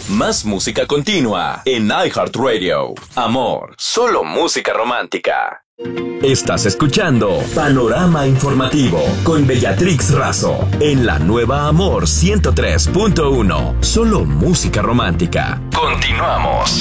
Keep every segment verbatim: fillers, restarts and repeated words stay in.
Más música continua en iHeartRadio. Amor, solo música romántica. Estás escuchando Panorama Informativo con Bellatrix Razo en la nueva Amor ciento tres punto uno. Solo música romántica. Continuamos.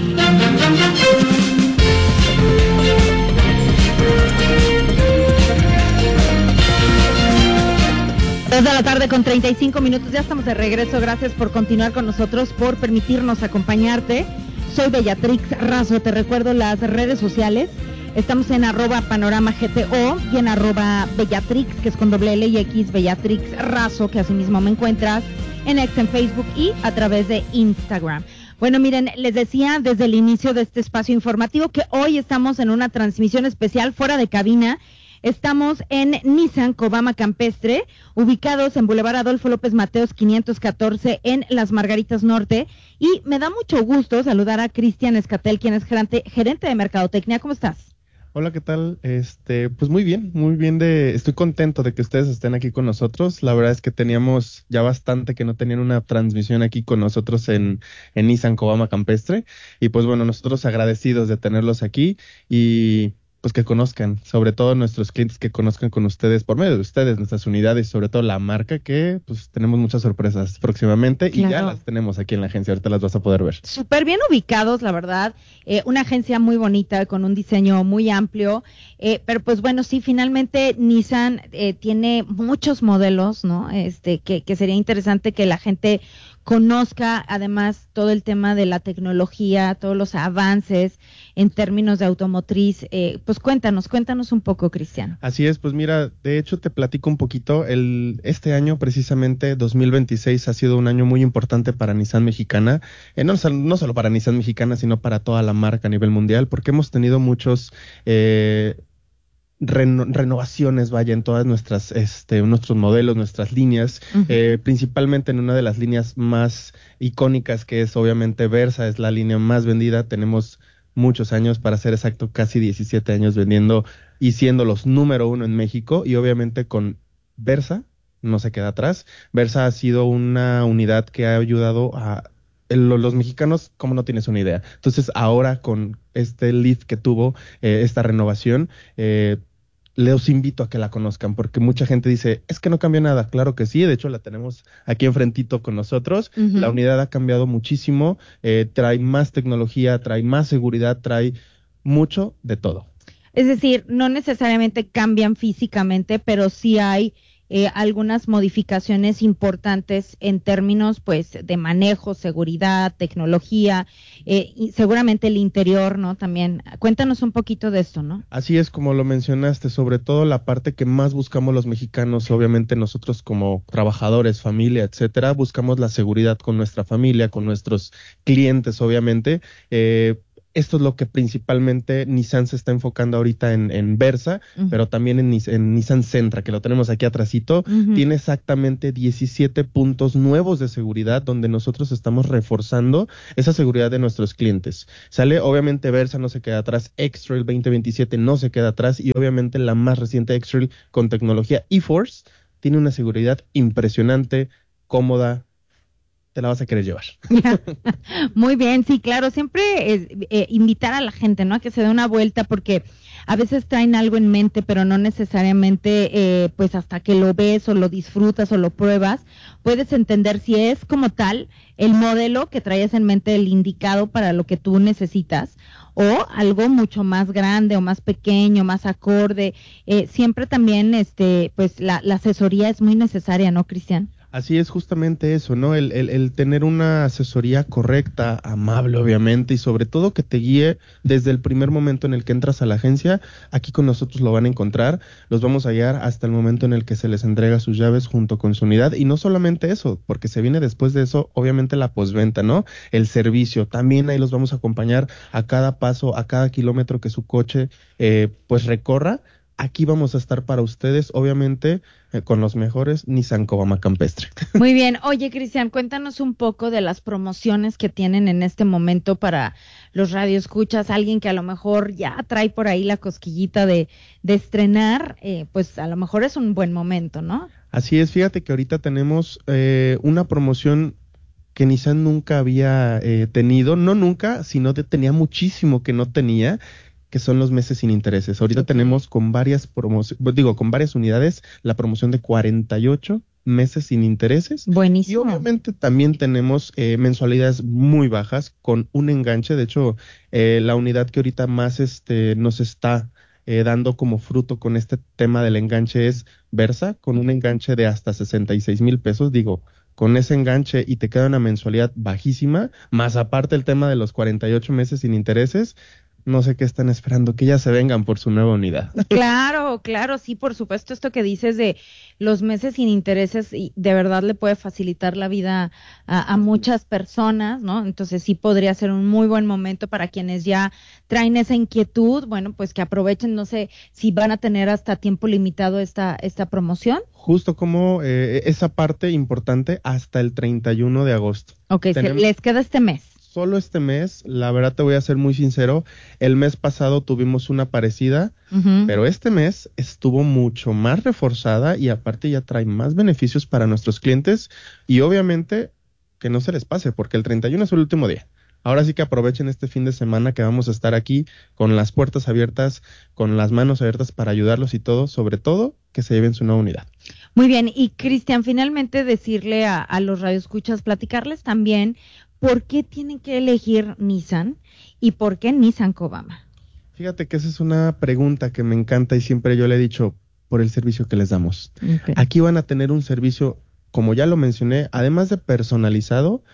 Dos de la tarde con treinta y cinco minutos, ya estamos de regreso. Gracias por continuar con nosotros, por permitirnos acompañarte. Soy Bellatrix Razo, te recuerdo las redes sociales. Estamos en arroba panorama G T O y en arroba Bellatrix, que es con doble L y X, Bellatrix Razo, que así mismo me encuentras en X, en Facebook y a través de Instagram. Bueno, miren, les decía desde el inicio de este espacio informativo que hoy estamos en una transmisión especial fuera de cabina. Estamos en Nissan Cobama Campestre, ubicados en Boulevard Adolfo López Mateos quinientos catorce en Las Margaritas Norte. Y me da mucho gusto saludar a Cristian Escatel, quien es gerente, gerente de Mercadotecnia. ¿Cómo estás? Hola, ¿qué tal? Este, pues muy bien, muy bien de, estoy contento de que ustedes estén aquí con nosotros. La verdad es que teníamos ya bastante que no tenían una transmisión aquí con nosotros en, en Nissan Cobama Campestre. Y pues bueno, nosotros agradecidos de tenerlos aquí y pues que conozcan, sobre todo nuestros clientes, que conozcan con ustedes, por medio de ustedes, nuestras unidades, sobre todo la marca, que pues tenemos muchas sorpresas próximamente. Claro. Y ya las tenemos aquí en la agencia, ahorita las vas a poder ver. Súper bien ubicados, la verdad, eh, una agencia muy bonita, con un diseño muy amplio, eh, pero pues bueno, sí, finalmente Nissan eh, tiene muchos modelos, ¿no? Este, que, que sería interesante que la gente conozca, además, todo el tema de la tecnología, todos los avances en términos de automotriz. Eh, pues cuéntanos, cuéntanos un poco, Cristian. Así es, pues mira, de hecho te platico un poquito. El este año, precisamente, dos mil veintiséis, ha sido un año muy importante para Nissan Mexicana. Eh, no, no solo para Nissan Mexicana, sino para toda la marca a nivel mundial, porque hemos tenido muchos Eh, Reno, renovaciones, vaya, en todas nuestras, este, nuestros modelos, nuestras líneas, uh-huh. eh, principalmente en una de las líneas más icónicas, que es obviamente Versa, es la línea más vendida. Tenemos muchos años, para ser exacto, casi diecisiete años vendiendo y siendo los número uno en México, y obviamente con Versa no se queda atrás. Versa ha sido una unidad que ha ayudado a el, los mexicanos, como no tienes una idea. Entonces ahora con este lift que tuvo, eh, esta renovación, eh, les invito a que la conozcan, porque mucha gente dice, es que no cambió nada. Claro que sí, de hecho la tenemos aquí enfrentito con nosotros. Uh-huh. La unidad ha cambiado muchísimo, eh, trae más tecnología, trae más seguridad, trae mucho de todo. Es decir, no necesariamente cambian físicamente, pero sí hay eh, algunas modificaciones importantes en términos, pues, de manejo, seguridad, tecnología, eh, y seguramente el interior, ¿no? También, cuéntanos un poquito de esto, ¿no? Así es, como lo mencionaste, sobre todo la parte que más buscamos los mexicanos, obviamente nosotros como trabajadores, familia, etcétera, buscamos la seguridad con nuestra familia, con nuestros clientes, obviamente. Eh, Esto es lo que principalmente Nissan se está enfocando ahorita en, en Versa, uh-huh. pero también en, en Nissan Sentra, que lo tenemos aquí atrasito. Uh-huh. Tiene exactamente diecisiete puntos nuevos de seguridad, donde nosotros estamos reforzando esa seguridad de nuestros clientes. Sale, obviamente, Versa no se queda atrás, X-Trail veinte veintisiete no se queda atrás, y obviamente la más reciente X-Trail con tecnología E-Force tiene una seguridad impresionante, cómoda. Te la vas a querer llevar. Muy bien, sí, claro, siempre es, eh, invitar a la gente, ¿no?, a que se dé una vuelta, porque a veces traen algo en mente, pero no necesariamente, eh, pues hasta que lo ves o lo disfrutas o lo pruebas, puedes entender si es como tal el modelo que traías en mente, el indicado para lo que tú necesitas, o algo mucho más grande o más pequeño, más acorde. Eh, siempre también, este, pues la, la asesoría es muy necesaria, ¿no, Cristian? Así es, justamente eso, ¿no? El, el, el tener una asesoría correcta, amable, obviamente, y sobre todo que te guíe desde el primer momento en el que entras a la agencia. Aquí con nosotros lo van a encontrar, los vamos a guiar hasta el momento en el que se les entrega sus llaves junto con su unidad. Y no solamente eso, porque se viene después de eso, obviamente, la postventa, ¿no? El servicio, también ahí los vamos a acompañar a cada paso, a cada kilómetro que su coche, eh, pues recorra. Aquí vamos a estar para ustedes, obviamente, eh, con los mejores Nissan Cobama Campestre. Muy bien. Oye, Cristian, cuéntanos un poco de las promociones que tienen en este momento para los radioescuchas. Alguien que a lo mejor ya trae por ahí la cosquillita de, de estrenar, eh, pues a lo mejor es un buen momento, ¿no? Así es, fíjate que ahorita tenemos eh, una promoción que Nissan nunca había eh, tenido, no nunca, sino de, tenía muchísimo que no tenía, que son los meses sin intereses. Ahorita okay. tenemos con varias promociones, digo, con varias unidades, la promoción de cuarenta y ocho meses sin intereses. Buenísimo. Y obviamente también tenemos eh, mensualidades muy bajas con un enganche. De hecho, eh, la unidad que ahorita más este nos está eh, dando como fruto con este tema del enganche es Versa, con un enganche de hasta sesenta y seis mil pesos. Digo, con ese enganche y te queda una mensualidad bajísima, más aparte el tema de los cuarenta y ocho meses sin intereses. No sé qué están esperando, que ya se vengan por su nueva unidad. Claro, claro, sí, por supuesto, esto que dices de los meses sin intereses, y de verdad le puede facilitar la vida a, a muchas personas, ¿no? Entonces sí podría ser un muy buen momento para quienes ya traen esa inquietud, bueno, pues que aprovechen, no sé si van a tener hasta tiempo limitado esta, esta promoción. Justo como eh, esa parte importante hasta el treinta y uno de agosto. Ok, Tenemos... se les queda este mes. Solo este mes, la verdad te voy a ser muy sincero, el mes pasado tuvimos una parecida, uh-huh. pero este mes estuvo mucho más reforzada y aparte ya trae más beneficios para nuestros clientes y obviamente que no se les pase porque el treinta y uno es el último día. Ahora sí que aprovechen este fin de semana que vamos a estar aquí con las puertas abiertas, con las manos abiertas para ayudarlos y todo, sobre todo que se lleven su nueva unidad. Muy bien, y Cristian, finalmente decirle a, a los radioescuchas, platicarles también ¿por qué tienen que elegir Nissan y por qué Nissan Cobama? Fíjate que esa es una pregunta que me encanta y siempre yo le he dicho por el servicio que les damos. Okay. Aquí van a tener un servicio, como ya lo mencioné, además de personalizado,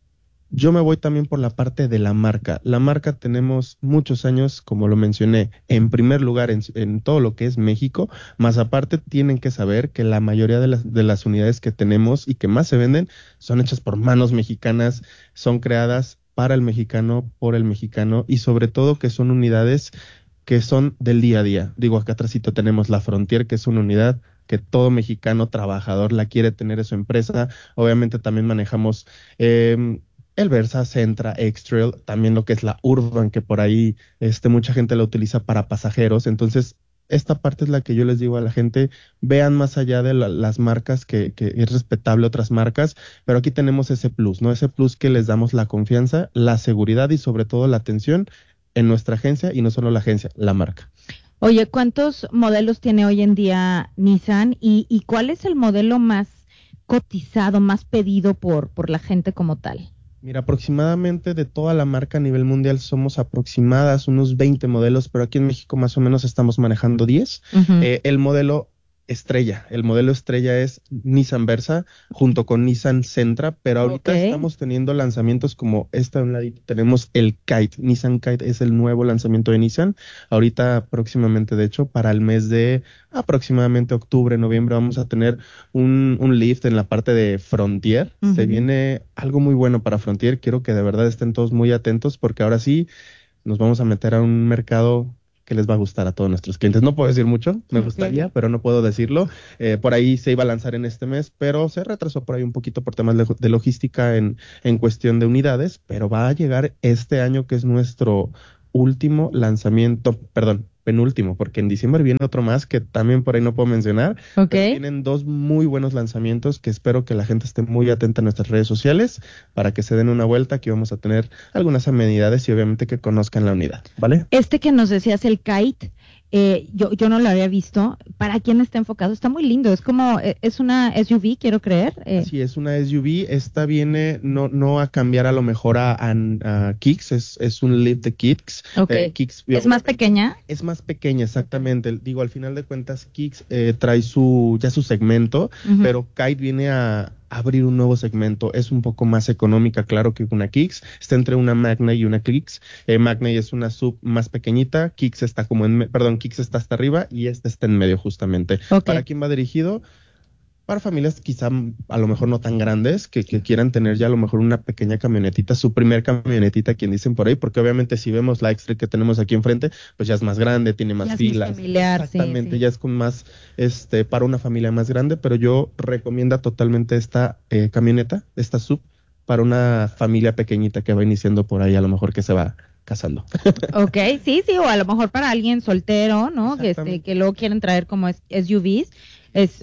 yo me voy también por la parte de la marca. La marca tenemos muchos años, como lo mencioné, en primer lugar en, en todo lo que es México, más aparte tienen que saber que la mayoría de las, de las unidades que tenemos y que más se venden son hechas por manos mexicanas, son creadas para el mexicano, por el mexicano y sobre todo que son unidades que son del día a día. Digo, acá atrásito tenemos la Frontier, que es una unidad que todo mexicano trabajador la quiere tener en su empresa. Obviamente también manejamos eh, el Versa, Sentra, X-Trail, también lo que es la Urban, que por ahí este mucha gente la utiliza para pasajeros. Entonces, esta parte es la que yo les digo a la gente, vean más allá de la, las marcas, que, que es respetable otras marcas, pero aquí tenemos ese plus, ¿no? Ese plus que les damos la confianza, la seguridad y sobre todo la atención en nuestra agencia y no solo la agencia, la marca. Oye, ¿cuántos modelos tiene hoy en día Nissan y, y cuál es el modelo más cotizado, más pedido por, por la gente como tal? Mira, aproximadamente de toda la marca a nivel mundial somos aproximadas unos veinte modelos, pero aquí en México más o menos estamos manejando diez. Uh-huh. Eh, el modelo estrella, el modelo estrella es Nissan Versa junto con Nissan Sentra, pero ahorita okay. estamos teniendo lanzamientos como esta, un ladito tenemos el Kite. Nissan Kite es el nuevo lanzamiento de Nissan. Ahorita próximamente, de hecho, para el mes de aproximadamente octubre, noviembre, vamos a tener un, un lift en la parte de Frontier. Uh-huh. Se viene algo muy bueno para Frontier. Quiero que de verdad estén todos muy atentos porque ahora sí nos vamos a meter a un mercado que les va a gustar a todos nuestros clientes. No puedo decir mucho, me gustaría, okay. pero no puedo decirlo. Eh, por ahí se iba a lanzar en este mes, pero se retrasó por ahí un poquito por temas de logística en, en cuestión de unidades, pero va a llegar este año que es nuestro último lanzamiento, perdón, penúltimo, porque en diciembre viene otro más que también por ahí no puedo mencionar. Okay. Tienen dos muy buenos lanzamientos que espero que la gente esté muy atenta a nuestras redes sociales para que se den una vuelta. Aquí vamos a tener algunas amenidades y obviamente que conozcan la unidad, ¿vale? Este que nos decías, el Kite, eh, yo yo no lo había visto. ¿Para quién está enfocado? Está muy lindo. Es como, es una S U V, quiero creer. Eh. Sí, es una S U V. Esta viene no no a cambiar a lo mejor a, a, a Kicks, es, es un lift de Kicks. Okay. Eh, Kicks. ¿Es más pequeña? Es más pequeña, exactamente. Digo, al final de cuentas, Kicks eh, trae su ya su segmento, uh-huh. pero Kite viene a abrir un nuevo segmento. Es un poco más económica, claro, que una Kicks. Está entre una Magna y una Kicks. Eh, Magna es una sub más pequeñita. Kicks está como en, me- perdón, Kicks está hasta arriba y esta está en medio justamente. Okay. ¿Para quién va dirigido? Para familias quizá a lo mejor no tan grandes, que, que quieran tener ya a lo mejor una pequeña camionetita, su primer camionetita, quien dicen por ahí, porque obviamente si vemos la X-Trail que tenemos aquí enfrente, pues ya es más grande, tiene más ya filas. Es familiar, exactamente, sí, sí. ya es con más, este, para una familia más grande, pero yo recomiendo totalmente esta eh, camioneta, esta sub, para una familia pequeñita que va iniciando por ahí, a lo mejor que se va casando. Ok, sí, sí, o a lo mejor para alguien soltero, ¿no? Que, este, que luego quieren traer como S U Vs, es, es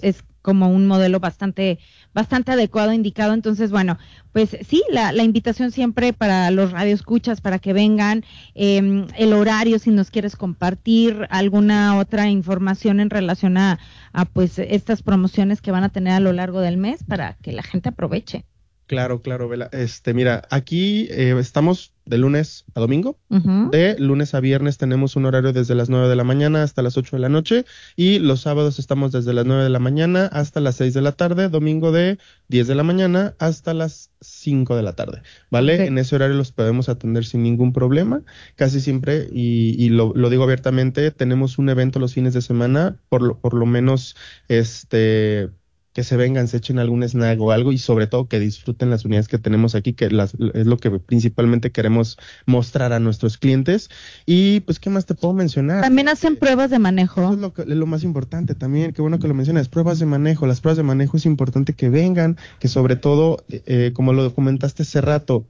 como un modelo bastante bastante adecuado, indicado. Entonces, bueno, pues sí, la, la invitación siempre para los radioescuchas, para que vengan, eh, el horario, si nos quieres compartir alguna otra información en relación a, a pues estas promociones que van a tener a lo largo del mes para que la gente aproveche. Claro, claro, Vela. Este, mira, aquí eh, estamos de lunes a domingo. Uh-huh. De lunes a viernes tenemos un horario desde las nueve de la mañana hasta las ocho de la noche. Y los sábados estamos desde las nueve de la mañana hasta las seis de la tarde. Domingo de diez de la mañana hasta las cinco de la tarde. ¿Vale? Okay. En ese horario los podemos atender sin ningún problema. Casi siempre, y, y lo, lo digo abiertamente, tenemos un evento los fines de semana, por lo, por lo menos, este... que se vengan, se echen algún snack o algo y sobre todo que disfruten las unidades que tenemos aquí, que las, es lo que principalmente queremos mostrar a nuestros clientes. Y pues, ¿qué más te puedo mencionar? También hacen pruebas de manejo. Eso es lo, que, es lo más importante también, qué bueno que lo mencionas, pruebas de manejo. Las pruebas de manejo es importante que vengan, que sobre todo, eh, como lo comentaste hace rato,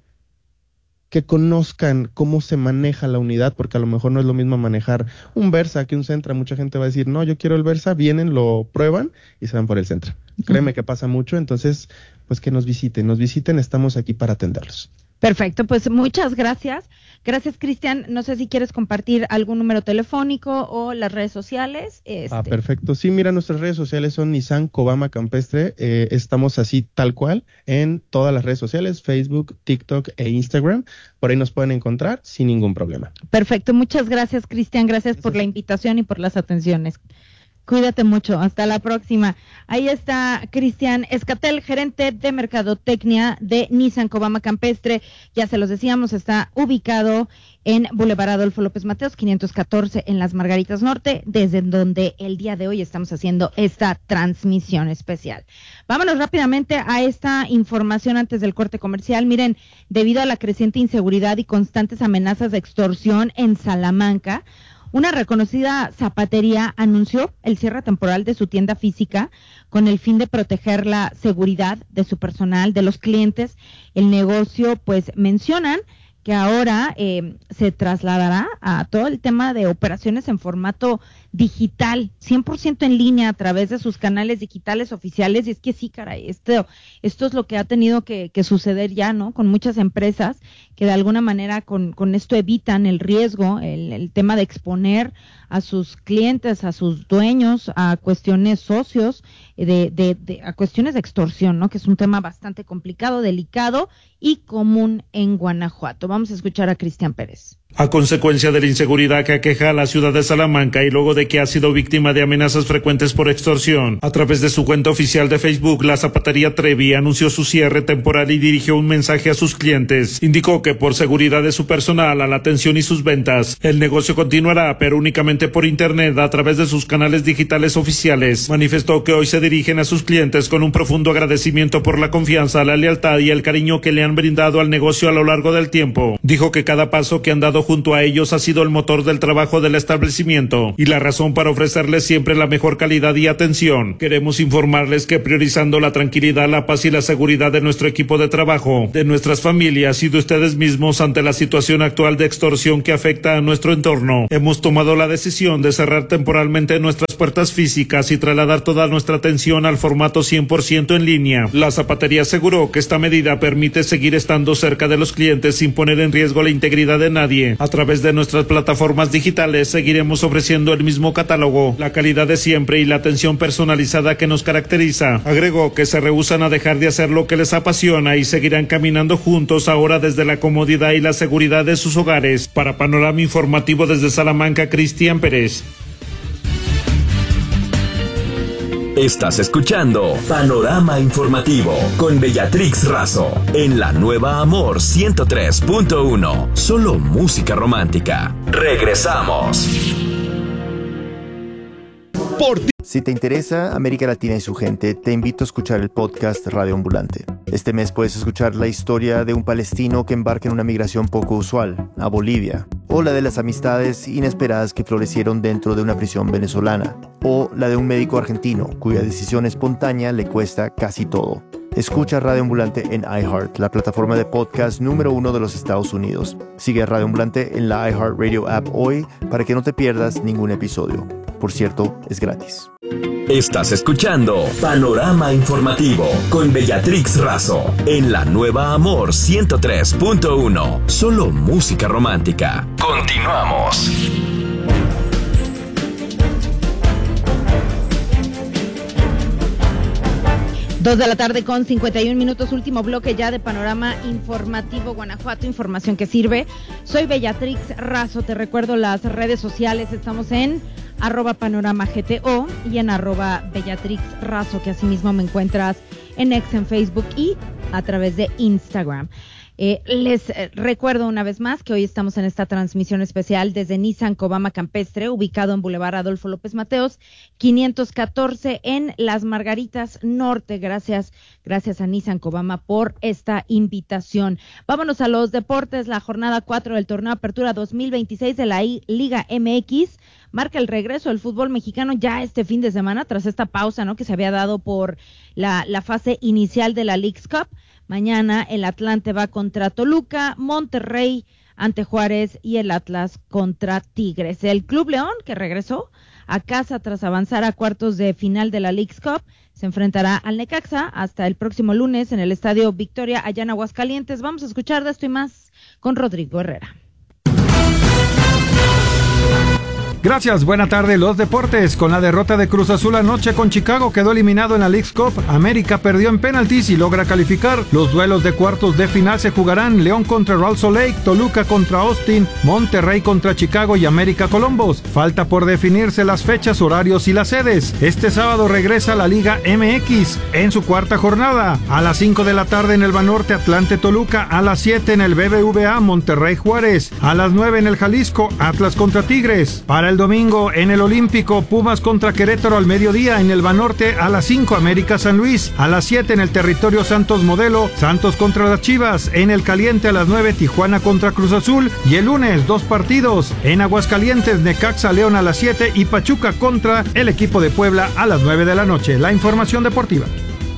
que conozcan cómo se maneja la unidad, porque a lo mejor no es lo mismo manejar un Versa que un Sentra. Mucha gente va a decir, no, yo quiero el Versa, vienen, lo prueban y se van por el Sentra. Uh-huh. Créeme que pasa mucho, entonces, pues que nos visiten, nos visiten, estamos aquí para atenderlos. Perfecto, pues muchas gracias. Gracias, Cristian. No sé si quieres compartir algún número telefónico o las redes sociales. Este. Ah, perfecto. Sí, mira, nuestras redes sociales son Nissan Cobama Campestre. Eh, estamos así tal cual en todas las redes sociales, Facebook, TikTok e Instagram. Por ahí nos pueden encontrar sin ningún problema. Perfecto. Muchas gracias, Cristian. Gracias, gracias por la invitación y por las atenciones. Cuídate mucho, hasta la próxima. Ahí está Cristian Escatel, gerente de mercadotecnia de Nissan Cobama Campestre. Ya se los decíamos, está ubicado en Boulevard Adolfo López Mateos, quinientos catorce en Las Margaritas Norte, desde donde el día de hoy estamos haciendo esta transmisión especial. Vámonos rápidamente a esta información antes del corte comercial. Miren, debido a la creciente inseguridad y constantes amenazas de extorsión en Salamanca, una reconocida zapatería anunció el cierre temporal de su tienda física con el fin de proteger la seguridad de su personal, de los clientes. El negocio, pues, mencionan que ahora eh, se trasladará a todo el tema de operaciones en formato digital, cien por ciento en línea a través de sus canales digitales oficiales. Y es que sí, caray, esto, esto es lo que ha tenido que, que suceder ya, ¿no? Con muchas empresas que de alguna manera con, con esto evitan el riesgo, el, el tema de exponer a sus clientes, a sus dueños, a cuestiones socios, de, de, de, a cuestiones de extorsión, ¿no? Que es un tema bastante complicado, delicado y común en Guanajuato. Vamos a escuchar a Cristian Pérez. A consecuencia de la inseguridad que aqueja a la ciudad de Salamanca y luego de que ha sido víctima de amenazas frecuentes por extorsión, a través de su cuenta oficial de Facebook, la zapatería Trevi anunció su cierre temporal y dirigió un mensaje a sus clientes. Indicó que por seguridad de su personal, a la atención y sus ventas, el negocio continuará, pero únicamente por internet a través de sus canales digitales oficiales. Manifestó que hoy se dirigen a sus clientes con un profundo agradecimiento por la confianza, la lealtad y el cariño que le han brindado al negocio a lo largo del tiempo. Dijo que cada paso que han dado junto a ellos ha sido el motor del trabajo del establecimiento y la razón para ofrecerles siempre la mejor calidad y atención. Queremos informarles que priorizando la tranquilidad, la paz y la seguridad de nuestro equipo de trabajo, de nuestras familias y de ustedes mismos ante la situación actual de extorsión que afecta a nuestro entorno, hemos tomado la decisión de cerrar temporalmente nuestras puertas físicas y trasladar toda nuestra atención al formato cien por ciento en línea. La zapatería aseguró que esta medida permite seguir estando cerca de los clientes sin poner en riesgo la integridad de nadie. A través de nuestras plataformas digitales seguiremos ofreciendo el mismo catálogo, la calidad de siempre y la atención personalizada que nos caracteriza. Agregó que se rehúsan a dejar de hacer lo que les apasiona y seguirán caminando juntos ahora desde la comodidad y la seguridad de sus hogares. Para Panorama Informativo desde Salamanca, Cristian Pérez. Estás escuchando Panorama Informativo con Bellatrix Razo en la nueva Amor ciento tres punto uno. Solo música romántica. Regresamos. Por ti. Si te interesa América Latina y su gente, te invito a escuchar el podcast Radio Ambulante. Este mes puedes escuchar la historia de un palestino que embarca en una migración poco usual, a Bolivia, o la de las amistades inesperadas que florecieron dentro de una prisión venezolana, o la de un médico argentino cuya decisión espontánea le cuesta casi todo. Escucha Radio Ambulante en iHeart, la plataforma de podcast número uno de los Estados Unidos. Sigue a Radio Ambulante en la iHeartRadio app hoy para que no te pierdas ningún episodio. Por cierto, es gratis. Estás escuchando Panorama Informativo con Bellatrix Razo en la nueva Amor ciento tres punto uno. Solo música romántica. Continuamos. Dos de la tarde con cincuenta y un minutos, último bloque ya de Panorama Informativo Guanajuato, información que sirve. Soy Bellatrix Razo, te recuerdo las redes sociales, estamos en arroba panorama G T O y en arroba Bellatrix Razo, que asimismo me encuentras en X, en Facebook y a través de Instagram. Eh, les eh, recuerdo una vez más que hoy estamos en esta transmisión especial desde Nissan Cobama Campestre, ubicado en Boulevard Adolfo López Mateos, quinientos catorce en Las Margaritas Norte. Gracias, gracias a Nissan Cobama por esta invitación. Vámonos a los deportes. La jornada cuatro del torneo Apertura dos mil veintiséis de la I- Liga M X marca el regreso del fútbol mexicano ya este fin de semana, tras esta pausa, ¿no?, que se había dado por la, la fase inicial de la Leagues Cup. Mañana el Atlante va contra Toluca, Monterrey ante Juárez y el Atlas contra Tigres. El Club León, que regresó a casa tras avanzar a cuartos de final de la Leagues Cup, se enfrentará al Necaxa hasta el próximo lunes en el Estadio Victoria allá en Aguascalientes. Vamos a escuchar de esto y más con Rodrigo Herrera. Gracias, buena tarde. Los deportes. Con la derrota de Cruz Azul anoche con Chicago, quedó eliminado en la Leagues Cup. América perdió en penaltis y logra calificar. Los duelos de cuartos de final se jugarán: León contra Real Salt Lake, Toluca contra Austin, Monterrey contra Chicago y América Columbus. Falta por definirse las fechas, horarios y las sedes. Este sábado regresa la Liga M X en su cuarta jornada. A las cinco de la tarde en el Banorte, Atlante Toluca. A las siete en el B B V A, Monterrey Juárez. A las nueve en el Jalisco, Atlas contra Tigres. Para el domingo en el Olímpico, Pumas contra Querétaro al mediodía. En el Banorte a las cinco, América San Luis. A las siete en el Territorio Santos Modelo, Santos contra las Chivas. En el Caliente a las nueve, Tijuana contra Cruz Azul. Y el lunes dos partidos en Aguascalientes, Necaxa León a las siete y Pachuca contra el equipo de Puebla a las nueve de la noche. La información deportiva.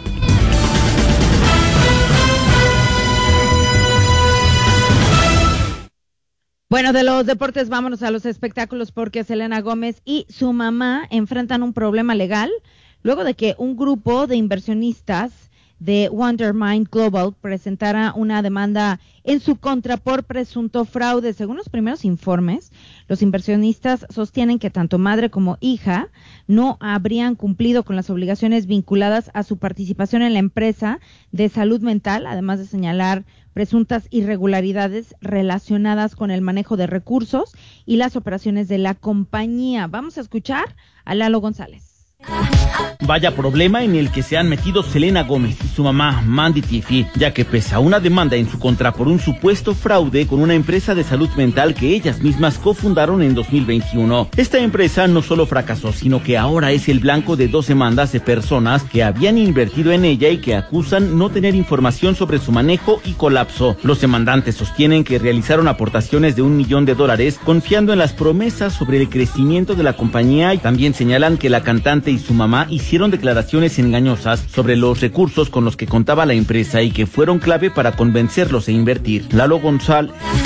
Bueno, de los deportes vámonos a los espectáculos, porque Selena Gómez y su mamá enfrentan un problema legal luego de que un grupo de inversionistas de Wondermind Global presentara una demanda en su contra por presunto fraude. Según los primeros informes, los inversionistas sostienen que tanto madre como hija no habrían cumplido con las obligaciones vinculadas a su participación en la empresa de salud mental, además de señalar presuntas irregularidades relacionadas con el manejo de recursos y las operaciones de la compañía. Vamos a escuchar a Lalo González. Vaya problema en el que se han metido Selena Gómez y su mamá Mandy Tiffy, ya que pesa una demanda en su contra por un supuesto fraude con una empresa de salud mental que ellas mismas cofundaron en dos mil veintiuno. Esta empresa no solo fracasó, sino que ahora es el blanco de dos demandas de personas que habían invertido en ella y que acusan no tener información sobre su manejo y colapso. Los demandantes sostienen que realizaron aportaciones de un millón de dólares confiando en las promesas sobre el crecimiento de la compañía, y también señalan que la cantante y su mamá hicieron declaraciones engañosas sobre los recursos con los que contaba la empresa y que fueron clave para convencerlos a invertir. Lalo González.